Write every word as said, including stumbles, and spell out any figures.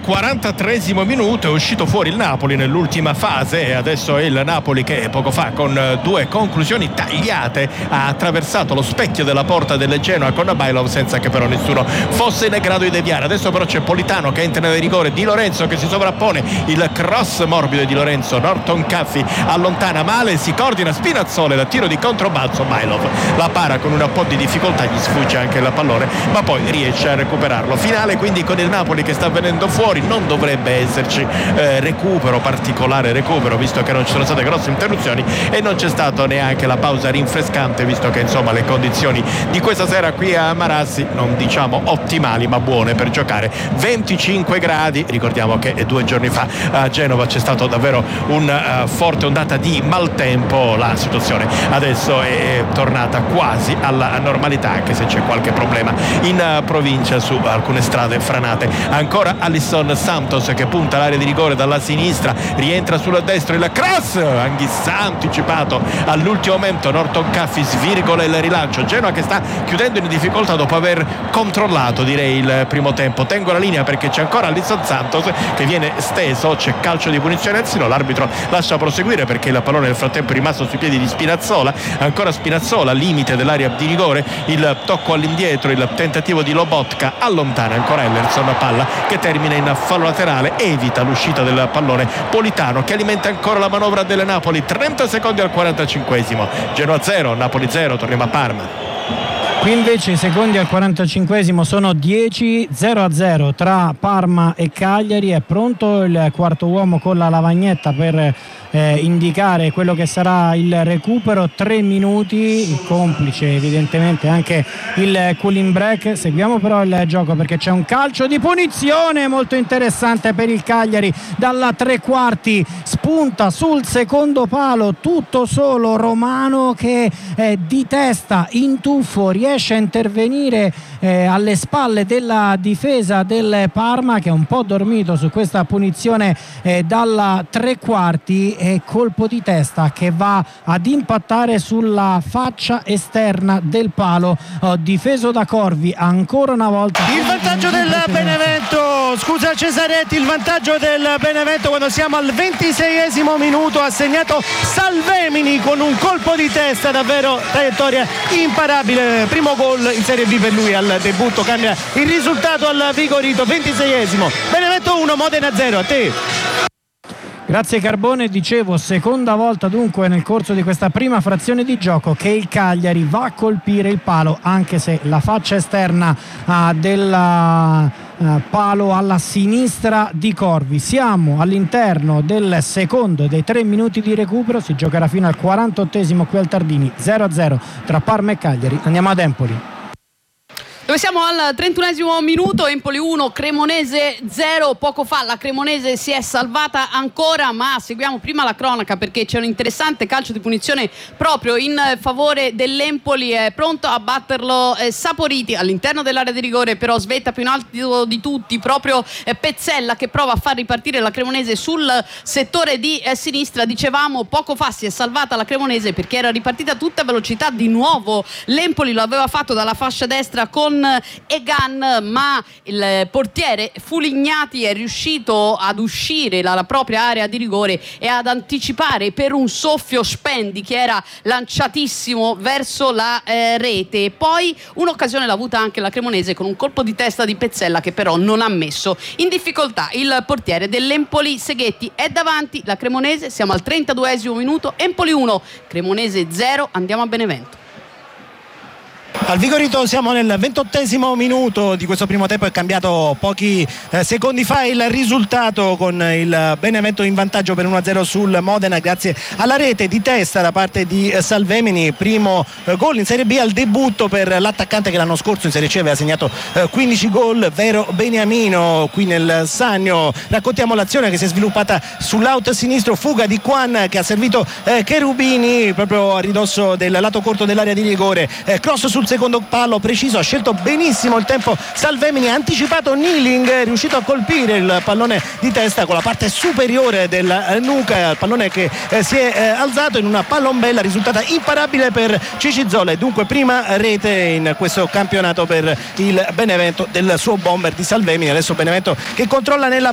quarantatreesimo minuto è uscito fuori il Napoli nell'ultima fase e adesso è il Napoli che poco fa con due conclusioni tagliate ha attraversato lo specchio della porta del Genoa con Bailov senza che però nessuno fosse in grado di deviare. Adesso però c'è Politano che entra nel rigore, Di Lorenzo che si sovrappone, il cross morbido di Lorenzo, Norton Caffi allontana male, si coordina Spinazzola, da tiro di controbalzo Bailov la para con un po' di difficoltà, gli sfugge anche il pallone ma poi riesce a recuperarlo. Finale quindi con il Napoli che sta venendo fuori, non dovrebbe esserci eh, recupero, particolare recupero, visto che non ci sono state grosse interruzioni e non c'è stato neanche la pausa rinfrescante, visto che insomma le condizioni di questa sera qui a Marassi non diciamo ottimali ma buone per giocare. Venticinque gradi, ricordiamo che due giorni fa a Genova c'è stato davvero un uh, forte ondata di maltempo, la situazione adesso è tornata quasi alla normalità anche se c'è qualche problema in uh, provincia su alcune strade franate. Ancora Alisson Santos che punta l'area di rigore dalla sinistra, rientra sulla destra, il cross Anghissà anticipato all'ultimo momento, Norton Caffi svirgola il rilancio, Genoa che sta chiudendo in difficoltà dopo aver controllato direi il primo tempo. Tengo la linea perché c'è ancora Alisson Santos che viene steso, c'è calcio di punizione Azzino, l'arbitro lascia proseguire perché il pallone nel frattempo è rimasto sui piedi di Spinazzola, ancora Spinazzola limite dell'area di rigore, il tocco all'indietro, il tentativo di Lobotka, allontana ancora Ellerson, palla che termina in fallo laterale, evita l'uscita del pallone Politano che alimenta ancora la manovra del Napoli. Trenta secondi al quarantacinquesimo, Genoa zero Napoli zero. Torniamo a Parma. Qui invece i secondi al quarantacinquesimo sono dieci, zero a zero tra Parma e Cagliari. È pronto il quarto uomo con la lavagnetta per eh, indicare quello che sarà il recupero. Tre minuti, complice evidentemente anche il cooling break. Seguiamo però il gioco perché c'è un calcio di punizione molto interessante per il Cagliari dalla tre quarti, spunta sul secondo palo tutto solo Romano che eh, di testa in tuffo riesce a intervenire eh, alle spalle della difesa del Parma che è un po' dormito su questa punizione eh, dalla tre quarti, e colpo di testa che va ad impattare sulla faccia esterna del palo, oh, difeso da Corvi ancora una volta. Il vantaggio del Benevento, scusa Cesaretti, il vantaggio del Benevento quando siamo al ventiseiesimo minuto, ha segnato Salvemini con un colpo di testa, davvero traiettoria imparabile, primo gol in Serie B per lui al debutto, cambia il risultato al Vigorito. Ventiseiesimo, Benevento uno Modena zero. A te. Grazie Carbone, dicevo seconda volta dunque nel corso di questa prima frazione di gioco che il Cagliari va a colpire il palo, anche se la faccia esterna uh, del uh, palo alla sinistra di Corvi. Siamo all'interno del secondo dei tre minuti di recupero, si giocherà fino al quarantottesimo qui al Tardini, zero a zero tra Parma e Cagliari. Andiamo ad Empoli, dove siamo al trentunesimo minuto. Empoli uno Cremonese zero. Poco fa la Cremonese si è salvata ancora, ma seguiamo prima la cronaca perché c'è un interessante calcio di punizione proprio in favore dell'Empoli. È pronto a batterlo eh, Saporiti all'interno dell'area di rigore, però svetta più in alto di tutti proprio eh, Pezzella che prova a far ripartire la Cremonese sul settore di eh, sinistra. Dicevamo poco fa si è salvata la Cremonese perché era ripartita a tutta velocità di nuovo. L'Empoli lo aveva fatto dalla fascia destra con Egan, ma il portiere Fulignati è riuscito ad uscire dalla propria area di rigore e ad anticipare per un soffio Spendi che era lanciatissimo verso la eh, rete. Poi un'occasione l'ha avuta anche la Cremonese con un colpo di testa di Pezzella che però non ha messo in difficoltà il portiere dell'Empoli. Seghetti è davanti, la Cremonese. Siamo al trentaduesimo minuto, Empoli uno Cremonese zero. Andiamo a Benevento. Al Vigorito siamo nel ventottesimo minuto di questo primo tempo, è cambiato pochi eh, secondi fa il risultato con il Benevento in vantaggio per uno a zero sul Modena grazie alla rete di testa da parte di eh, Salvemini, primo eh, gol in Serie B al debutto per l'attaccante che l'anno scorso in Serie C aveva segnato eh, quindici gol, Vero Beniamino qui nel Sannio. Raccontiamo l'azione che si è sviluppata sull'out sinistro, fuga di Quan che ha servito eh, Cherubini proprio a ridosso del lato corto dell'area di rigore, eh, cross sul secondo palo preciso, ha scelto benissimo il tempo Salvemini, ha anticipato Niling, è riuscito a colpire il pallone di testa con la parte superiore della nuca, il pallone che eh, si è eh, alzato in una pallombella risultata imparabile per Cicizzola e dunque prima rete in questo campionato per il Benevento del suo bomber di Salvemini. Adesso Benevento che controlla nella